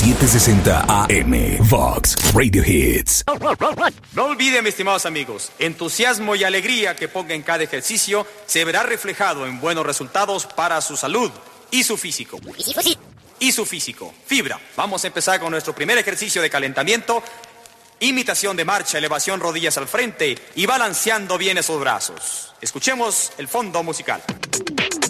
760 AM. Vox Radio Hits. No olviden, mis estimados amigos, entusiasmo y alegría que ponga en cada ejercicio se verá reflejado en buenos resultados para su salud y su físico. Fibra. Vamos a empezar con nuestro primer ejercicio de calentamiento. Imitación de marcha, elevación rodillas al frente y balanceando bien esos brazos. Escuchemos el fondo musical.